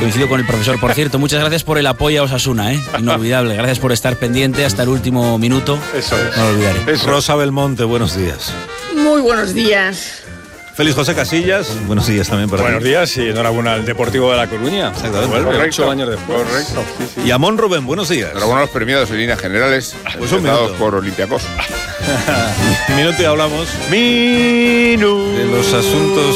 Coincido con el profesor. Por cierto, muchas gracias por el apoyo a Osasuna, inolvidable. Gracias por estar pendiente hasta el último minuto. Eso es. No lo olvidaré. Eso. Rosa Belmonte, buenos días. Muy buenos días. Félix José Casillas, buenos días también para Buenos ti. días y enhorabuena al Deportivo de La Coruña. Exactamente. Vuelve Correcto. 8 años después. Correcto, sí, sí. Y Amón Rubén, buenos días. Enhorabuena a los premiados en líneas generales, Pues un empezados minuto. por Olympiacos. Un minuto y hablamos Minu. de los asuntos